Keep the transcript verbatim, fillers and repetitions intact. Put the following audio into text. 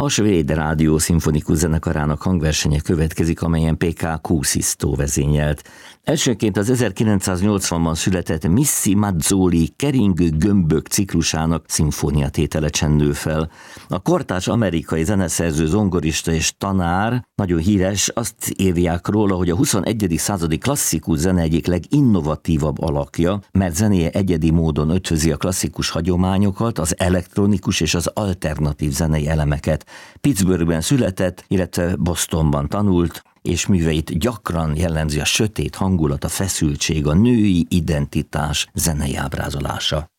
A Svéd Rádió Szimfonikus Zenekarának hangversenye következik, amelyen pé ká Kuusisto vezényelt. Elsőként az ezerkilencszáznyolcvanban született Missi Mazzoli keringő gömbök ciklusának szimfóniatétele csendül fel. A kortárs amerikai zeneszerző, zongorista és tanár, nagyon híres, azt írják róla, hogy a huszonegyedik századi klasszikus zene egyik leginnovatívabb alakja, mert zenéje egyedi módon ötvözi a klasszikus hagyományokat, az elektronikus és az alternatív zenei elemeket. Pittsburghben született, illetve Bostonban tanult, és műveit gyakran jellemzi a sötét hangulat, a feszültség, a női identitás zenei ábrázolása.